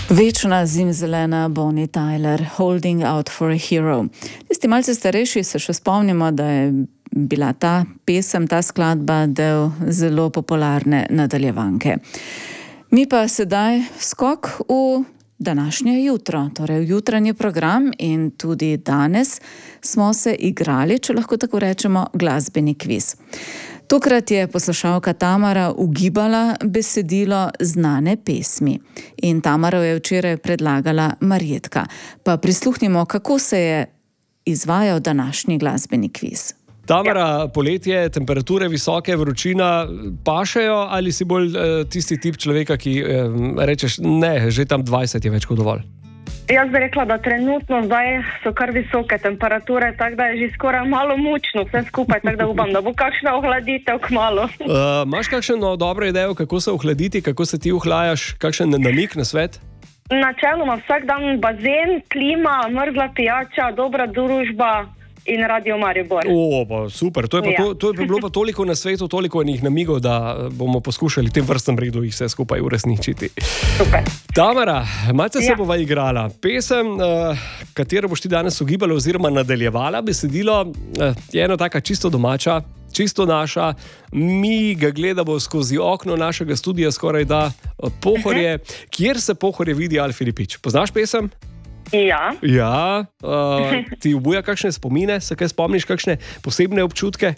Večna zimzelena Bonnie Tyler, Holding Out for a Hero. Tisti malce starejši se še spomnimo, da je bila ta pesem, ta skladba del zelo popularne nadaljevanke. Mi pa sedaj skok v današnje jutro, torej v jutranji program, in tudi danes smo se igrali, če lahko tako rečemo, glasbeni kviz. Tokrat je poslušalka Tamara ugibala besedilo znane pesmi. In Tamara je včeraj predlagala Marjetka. Pa prisluhnimo, kako se je izvajal današnji glasbeni kviz. Tamara, poletje, temperature visoke, vročina pašejo, ali si bolj tisti tip človeka, ki rečeš, ne, že tam 20 je več kot dovolj? Jaz bi rekla, da trenutno zdaj so kar visoke temperature, tako da je že skoraj malo mučno vse skupaj, tako da upam, da bo kakšna ohladitev kmalu. Imaš kakšno dobro idejo, kako se ohladiti, kako se ti ohlajaš, kakšen namik na svet? Načeloma vsak dan bazen, klima, mrzla pijača, dobra družba in Radio Maribor. Pa super, to je pa bilo pa toliko na svetu, toliko enih namigov, da bomo poskušali v tem vrstnem redu jih vse skupaj uresničiti. Super. Tamara, malce se bova igrala. Pesem, katero boš ti danes ugibala oziroma nadaljevala, besedilo je ena taka čisto domača, čisto naša. Mi ga gledamo skozi okno našega studia, skoraj da Pohorje, kjer se Pohorje vidi Alfi Lipič. Poznaš pesem? Ja. Ti obuja kakšne spomine? Se kaj spomniš, kakšne posebne občutke?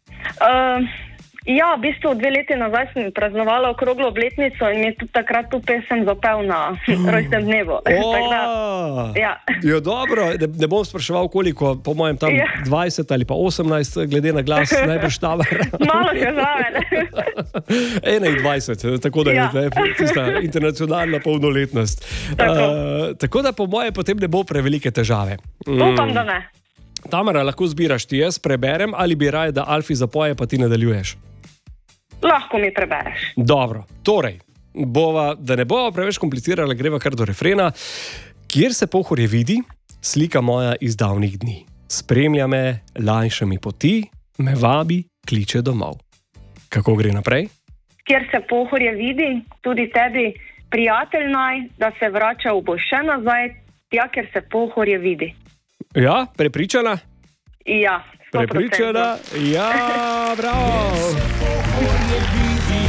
Ja, v bistvu 2 leti nazaj sem praznovala okroglo obletnico in mi je tudi takrat tu pesem zapel na rojstnem dnevu. Ja, dobro, ne bom spraševal koliko, po mojem tam 20 ali pa 18, glede na glas, najbrž Tamara. Malo še zraven. 21, tako da je tista internacionalna polnoletnost. Tako da po moje potem ne bo prevelike težave. Upam, da ne. Tamara, lahko zbiraš, ti jaz preberem ali bi raje, da Alfi zapoje, pa ti nadaljuješ? Lahko mi prebereš. Dobro, torej, da ne bova preveč komplicirala, greva kar do refrena. Kjer se Pohorje vidi, slika moja iz davnih dni. Spremlja me lanjšami poti, me vabi, kliče domov. Kako gre naprej? Kjer se Pohorje vidi, tudi tebi, prijatelj naj, da se vračal bo še nazaj, tja, kjer se Pohorje vidi. Ja, prepričana? Ja, 100%. Prepričana? Ja, bravo!